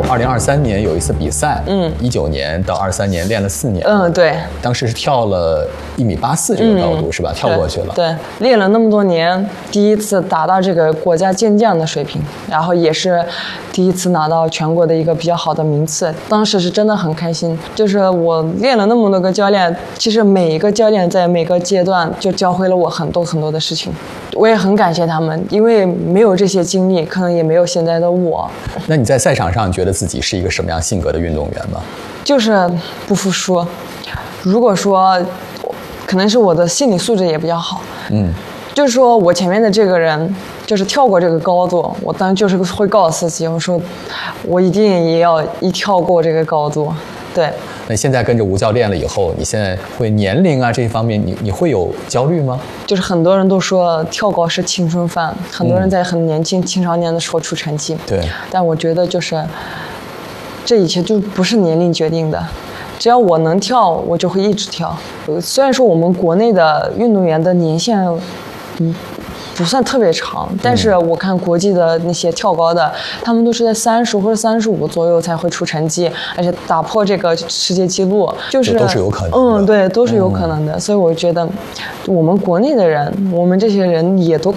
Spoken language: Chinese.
2023年有一次比赛，19年到23年练了4年， 对， 当时是跳了1.84米这个高度，是吧？跳过去了， 对，练了那么多年，第一次达到这个国家健将的水平，然后也是第一次拿到全国的一个比较好的名次，当时是真的很开心。就是我练了那么多个教练，其实每一个教练在每个阶段就教会了我很多很多的事情，我也很感谢他们，因为没有这些经历，可能也没有现在的我。 那你在赛场上觉得自己是一个什么样性格的运动员吗？ 就是不服输。如果说，可能是我的心理素质也比较好，就是说我前面的这个人就是跳过这个高度，我当然就是会告诉自己，我说我一定也要跳过这个高度。对。 那现在跟着吴教练了以后，你现在会年龄啊这一方面，你会有焦虑吗？ 就是很多人都说跳高是青春饭，很多人在很年轻青少年的时候出成绩。 对。 但我觉得就是这一切就不是年龄决定的，只要我能跳，我就会一直跳。虽然说我们国内的运动员的年限，不算特别长，但是我看国际的那些跳高的，他们都是在30或者35左右才会出成绩，而且打破这个世界纪录，就是都是有可能的。 对，都是有可能的。所以我觉得我们国内的人，我们这些人也都